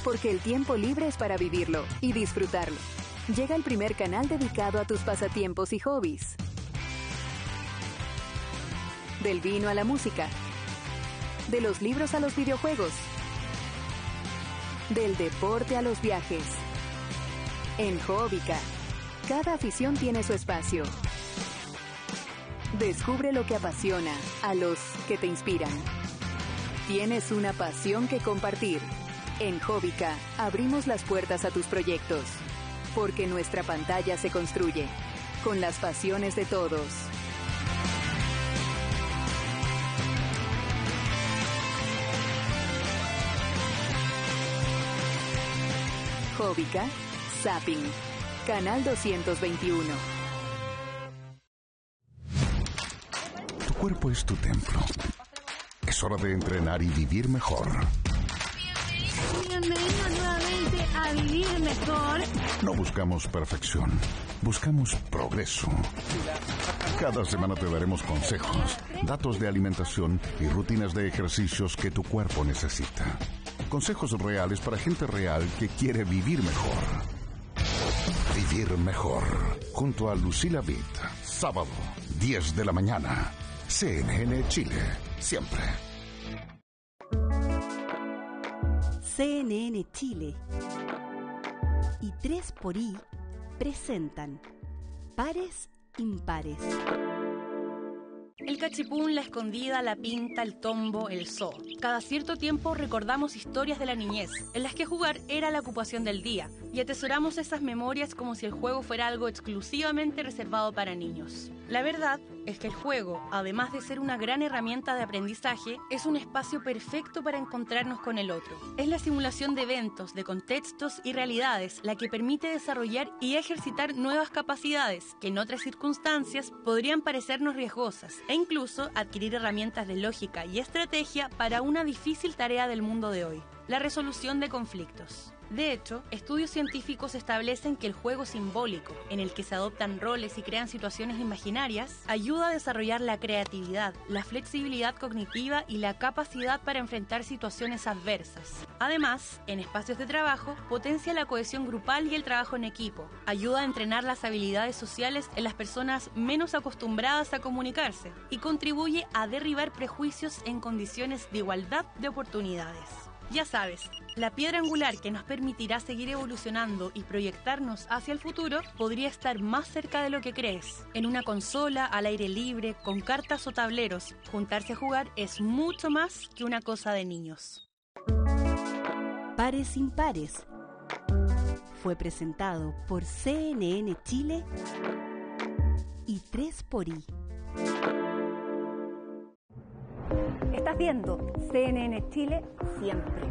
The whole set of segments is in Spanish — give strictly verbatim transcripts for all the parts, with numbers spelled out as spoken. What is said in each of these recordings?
Porque el tiempo libre es para vivirlo y disfrutarlo. Llega el primer canal dedicado a tus pasatiempos y hobbies. Del vino a la música. De los libros a los videojuegos. Del deporte a los viajes. En Hobbica, cada afición tiene su espacio. Descubre lo que apasiona a los que te inspiran. Tienes una pasión que compartir. En Hobbica abrimos las puertas a tus proyectos. Porque nuestra pantalla se construye con las pasiones de todos. Hobbica, Zapping, Canal doscientos veintiuno. Tu cuerpo es tu templo. Es hora de entrenar y vivir mejor. Bienvenido nuevamente a Vivir Mejor. No buscamos perfección, buscamos progreso. Cada semana te daremos consejos, datos de alimentación y rutinas de ejercicios que tu cuerpo necesita. Consejos reales para gente real que quiere vivir mejor. Vivir mejor. Junto a Lucila Vitt. Sábado, diez de la mañana. C N N Chile. Siempre. C N N Chile y tres por I presentan Pares Impares. El cachipún, la escondida, la pinta, el tombo, el zoo. Cada cierto tiempo recordamos historias de la niñez, en las que jugar era la ocupación del día, y atesoramos esas memorias como si el juego fuera algo exclusivamente reservado para niños. La verdad es que el juego, además de ser una gran herramienta de aprendizaje, es un espacio perfecto para encontrarnos con el otro. Es la simulación de eventos, de contextos y realidades la que permite desarrollar y ejercitar nuevas capacidades que en otras circunstancias podrían parecernos riesgosas, e incluso adquirir herramientas de lógica y estrategia para una difícil tarea del mundo de hoy: la resolución de conflictos. De hecho, estudios científicos establecen que el juego simbólico, en el que se adoptan roles y crean situaciones imaginarias, ayuda a desarrollar la creatividad, la flexibilidad cognitiva y la capacidad para enfrentar situaciones adversas. Además, en espacios de trabajo, potencia la cohesión grupal y el trabajo en equipo, ayuda a entrenar las habilidades sociales en las personas menos acostumbradas a comunicarse y contribuye a derribar prejuicios en condiciones de igualdad de oportunidades. Ya sabes, la piedra angular que nos permitirá seguir evolucionando y proyectarnos hacia el futuro podría estar más cerca de lo que crees. En una consola, al aire libre, con cartas o tableros, juntarse a jugar es mucho más que una cosa de niños. Pares Impares fue presentado por C N N Chile y tres por I. Estás viendo C N N Chile siempre.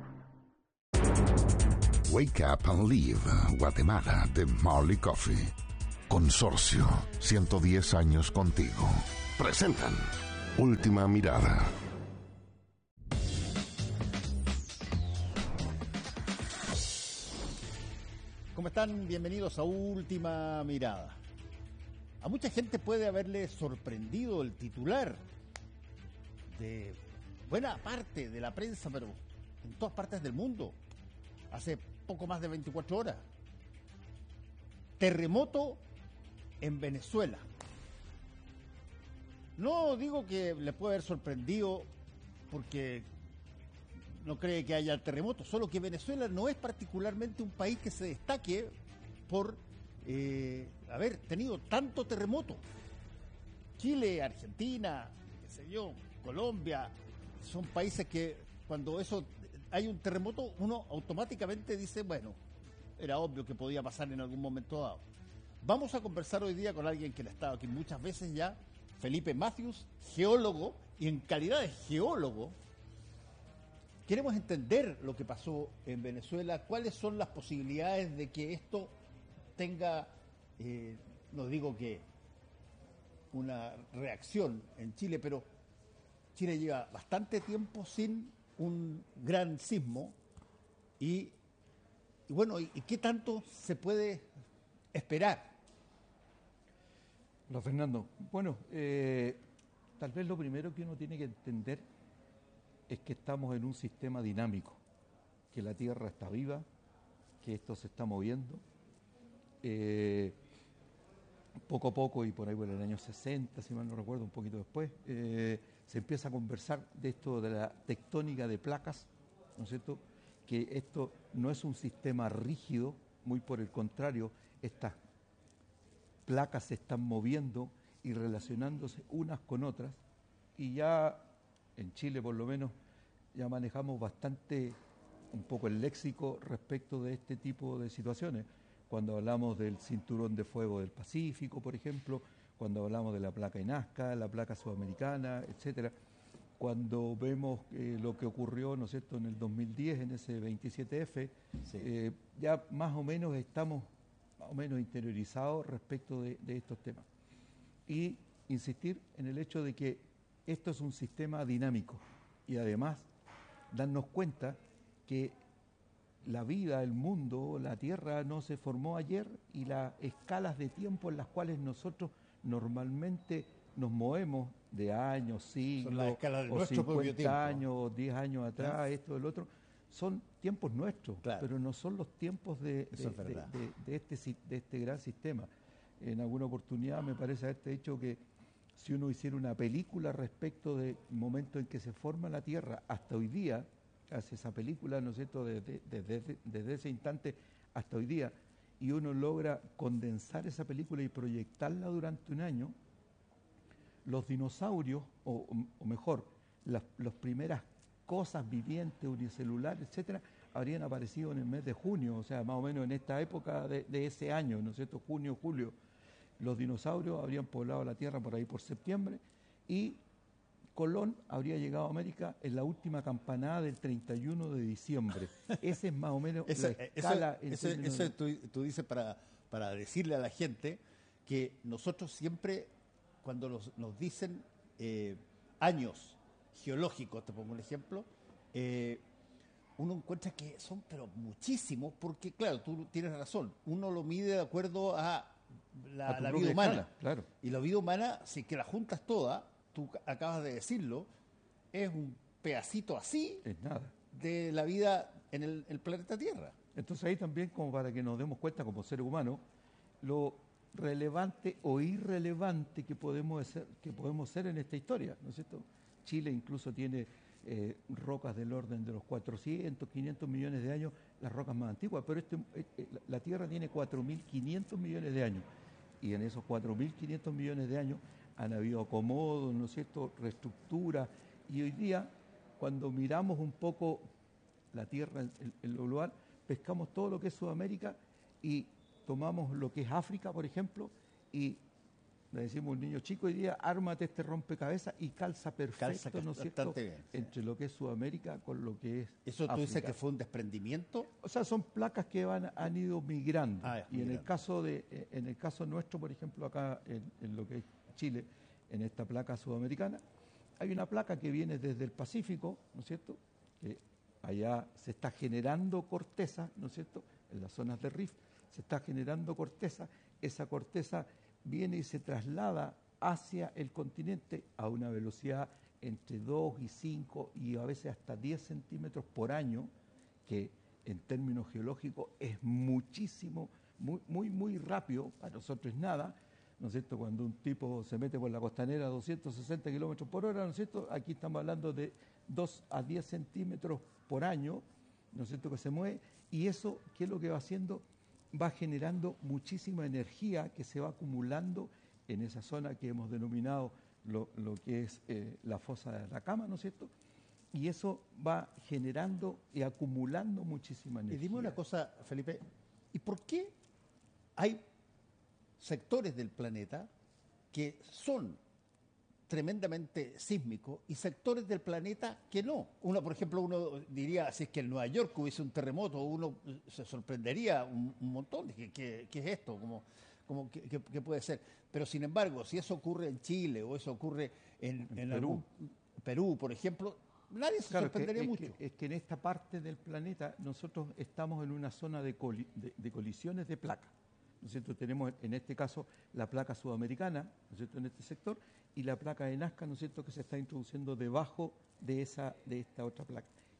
Wake Up and Live, Guatemala, de Marley Coffee. Consorcio, ciento diez años contigo. Presentan Última Mirada. ¿Cómo están? Bienvenidos a Última Mirada. A mucha gente puede haberle sorprendido el titular de buena parte de la prensa, pero en todas partes del mundo, hace poco más de veinticuatro horas. Terremoto en Venezuela. No digo que le puede haber sorprendido porque no cree que haya terremoto, solo que Venezuela no es particularmente un país que se destaque por eh, haber tenido tanto terremoto. Chile, Argentina, qué sé yo, Colombia, son países que cuando eso hay un terremoto, uno automáticamente dice, bueno, era obvio que podía pasar en algún momento dado. Vamos a conversar hoy día con alguien que le ha estado aquí muchas veces ya, Felipe Matthews, geólogo, y en calidad de geólogo, queremos entender lo que pasó en Venezuela, cuáles son las posibilidades de que esto tenga, eh, no digo que una reacción en Chile, pero Chile lleva bastante tiempo sin un gran sismo y, y bueno, ¿y, y qué tanto se puede esperar? Hola Fernando, bueno, eh, tal vez lo primero que uno tiene que entender es que estamos en un sistema dinámico. que la Tierra está viva, que esto se está moviendo. Eh, poco a poco, y por ahí por el año sesenta, si mal no recuerdo, un poquito después, eh, se empieza a conversar de esto de la tectónica de placas, ¿no es cierto?, que esto no es un sistema rígido, muy por el contrario, estas placas se están moviendo y relacionándose unas con otras, y ya en Chile por lo menos ya manejamos bastante un poco el léxico respecto de este tipo de situaciones. Cuando hablamos del cinturón de fuego del Pacífico, por ejemplo, cuando hablamos de la placa Nazca, la placa sudamericana, etcétera, cuando vemos eh, lo que ocurrió, ¿no es cierto?, en el dos mil diez, en ese veintisiete F, sí. eh, ya más o menos estamos más o menos interiorizados respecto de, de estos temas. Y insistir en el hecho de que esto es un sistema dinámico y además darnos cuenta que la vida, el mundo, la Tierra no se formó ayer y las escalas de tiempo en las cuales nosotros normalmente nos movemos de años, siglos, o cincuenta años, diez años atrás, ¿Ah? esto, el otro, son tiempos nuestros, claro. pero no son los tiempos de, de, de, de, de, este, de este gran sistema. En alguna oportunidad me parece haberte dicho que si uno hiciera una película respecto del momento en que se forma la Tierra hasta hoy día, hace esa película, ¿no es cierto?, desde, desde, desde ese instante hasta hoy día, y uno logra condensar esa película y proyectarla durante un año, los dinosaurios, o, o mejor, las, las primeras cosas vivientes, unicelulares, etcétera, habrían aparecido en el mes de junio, o sea, más o menos en esta época de, de ese año, ¿no es cierto?, junio, julio. Los dinosaurios habrían poblado la Tierra por ahí por septiembre y Colón habría llegado a América en la última campanada del treinta y uno de diciembre. Ese es más o menos eso, la escala. Eso, eso, eso tú, tú dices para, para decirle a la gente que nosotros siempre, cuando nos, nos dicen eh, años geológicos, te pongo un ejemplo, eh, uno encuentra que son pero muchísimos, porque claro, tú tienes razón, uno lo mide de acuerdo a la, a la vida humana. Escala, claro. Y la vida humana, si que la juntas toda, tú acabas de decirlo, es un pedacito así es nada. de la vida en el, el planeta Tierra. Entonces ahí también, como para que nos demos cuenta como seres humanos, lo relevante o irrelevante que podemos ser, que podemos ser en esta historia, ¿no es cierto? Chile incluso tiene eh, rocas del orden de los cuatrocientos, quinientos millones de años, las rocas más antiguas, pero este, eh, la Tierra tiene cuatro mil quinientos millones de años, y en esos cuatro mil quinientos millones de años han habido acomodos, ¿no es cierto?, reestructura, y hoy día, cuando miramos un poco la Tierra en, en lo global, pescamos todo lo que es Sudamérica y tomamos lo que es África, por ejemplo, y le decimos a un niño chico hoy día, ármate este rompecabezas y calza perfecto, calza, ¿no es cierto?, bien, sí. entre lo que es Sudamérica con lo que es ¿Eso tú África. dices que fue un desprendimiento? O sea, son placas que van, han ido migrando, ah, y migrando. en el caso de, en el caso nuestro, por ejemplo, acá en, en lo que es Chile, en esta placa sudamericana, hay una placa que viene desde el Pacífico, ¿no es cierto?, que allá se está generando corteza, ¿no es cierto?, en las zonas de rift, se está generando corteza, esa corteza viene y se traslada hacia el continente a una velocidad entre dos y cinco y a veces hasta diez centímetros por año, que en términos geológicos es muchísimo, muy, muy, muy rápido, para nosotros es nada, ¿no es cierto?, cuando un tipo se mete por la costanera a doscientos sesenta kilómetros por hora, ¿no es cierto?, aquí estamos hablando de dos a diez centímetros por año, ¿no es cierto?, que se mueve, y eso, ¿qué es lo que va haciendo? Va generando muchísima energía que se va acumulando en esa zona que hemos denominado lo, lo que es eh, la fosa de Atacama, ¿no es cierto?, y eso va generando y acumulando muchísima energía. Y dime una cosa, Felipe, ¿y por qué hay sectores del planeta que son tremendamente sísmicos y sectores del planeta que no? Uno, por ejemplo, uno diría, si es que en Nueva York hubiese un terremoto, uno se sorprendería un, un montón de qué es esto, como, como que, que, que puede ser. Pero sin embargo, si eso ocurre en Chile o eso ocurre en, en, en Perú. Algún, Perú, por ejemplo, nadie se claro, sorprendería es que, mucho. Es que, es que en esta parte del planeta nosotros estamos en una zona de, coli, de, de colisiones de placas, ¿no es cierto? Tenemos en este caso la placa sudamericana, ¿no es cierto?, en este sector, y la placa de Nazca, ¿no es cierto?, que se está introduciendo debajo de esa de esta otra placa.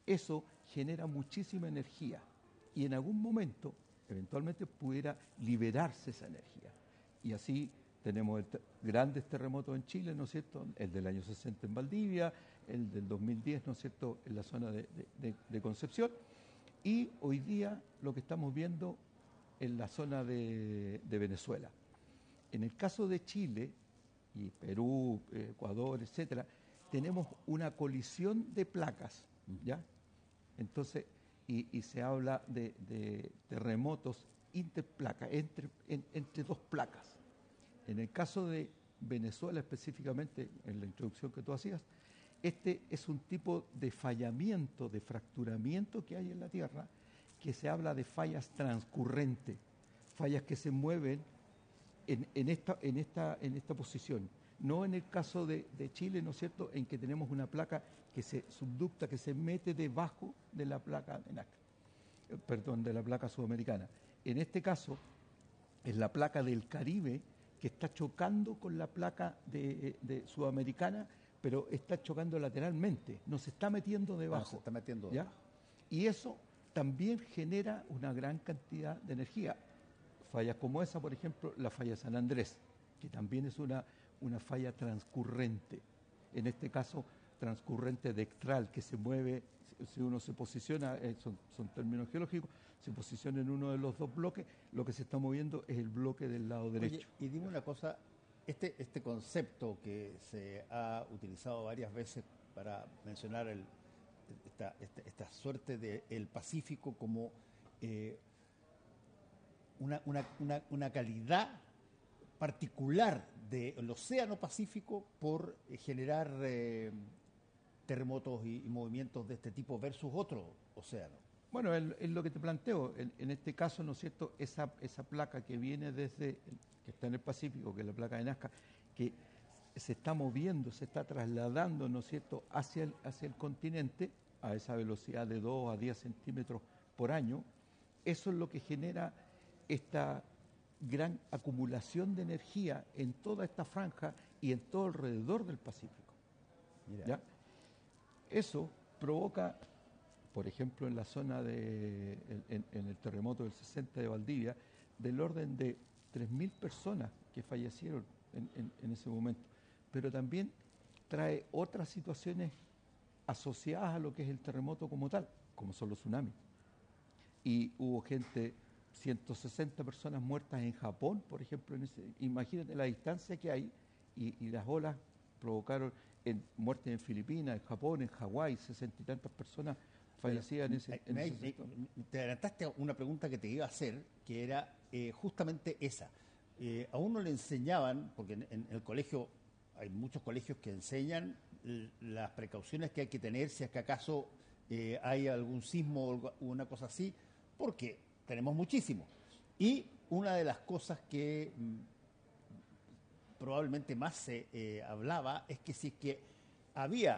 eso genera muchísima energía y en algún momento, eventualmente, pudiera liberarse esa energía. Y así tenemos el te- grandes terremotos en Chile, ¿no es cierto? El del año sesenta en Valdivia, el del dos mil diez, ¿no es cierto?, en la zona de, de- de- de Concepción. Y hoy día lo que estamos viendo en la zona de, de Venezuela. En el caso de Chile y Perú, Ecuador, etcétera, tenemos una colisión de placas, ¿ya? Entonces, y, y se habla de, de terremotos interplacas, entre, en- entre dos placas. En el caso de Venezuela específicamente, en la introducción que tú hacías, este es un tipo de fallamiento, de fracturamiento que hay en la Tierra, que se habla de fallas transcurrentes, fallas que se mueven en, en esta, en, esta, en esta posición. No en el caso de, de Chile, ¿no es cierto?, en que tenemos una placa que se subducta, que se mete debajo de la placa de Nazca, eh, perdón, de la placa sudamericana. En este caso, es la placa del Caribe que está chocando con la placa de, de sudamericana, pero está chocando lateralmente, no se está metiendo debajo. Ah, se está metiendo ¿ya? debajo. Y eso también genera una gran cantidad de energía. Fallas como esa, por ejemplo, la falla de San Andrés, que también es una, una falla transcurrente. En este caso, transcurrente dectral, que se mueve, si uno se posiciona, eh, son, son términos geológicos, se posiciona en uno de los dos bloques, lo que se está moviendo es el bloque del lado derecho. Oye, y dime una cosa, este, este concepto que se ha utilizado varias veces para mencionar el, esta, esta, esta suerte del Pacífico como eh, una, una, una, una calidad particular del océano Pacífico por eh, generar eh, terremotos y, y movimientos de este tipo versus otro océano. Bueno, es, es lo que te planteo. En, en este caso, ¿no es cierto?, esa, esa placa que viene desde, que está en el Pacífico, que es la placa de Nazca, que se está moviendo, se está trasladando, ¿no es cierto?, hacia el, hacia el continente, a esa velocidad de dos a diez centímetros por año. Eso es lo que genera esta gran acumulación de energía en toda esta franja y en todo alrededor del Pacífico. Mira. ¿Ya? Eso provoca, por ejemplo, en la zona de, en, en el terremoto del sesenta de Valdivia, del orden de tres mil personas que fallecieron en, en, en ese momento. Pero también trae otras situaciones asociadas a lo que es el terremoto como tal, como son los tsunamis. Y hubo gente, ciento sesenta personas muertas en Japón, por ejemplo. En ese, imagínate la distancia que hay y, y las olas provocaron en, muertes en Filipinas, en Japón, en Hawái, sesenta y tantas personas fallecidas en ese, en me, ese me, sector. te adelantaste a una pregunta que te iba a hacer, que era eh, justamente esa. Eh, a uno le enseñaban, porque en, en el colegio hay muchos colegios que enseñan l- las precauciones que hay que tener si es que acaso eh, hay algún sismo o algo- una cosa así, porque tenemos muchísimo. Y una de las cosas que mm, probablemente más se eh, hablaba es que si es que había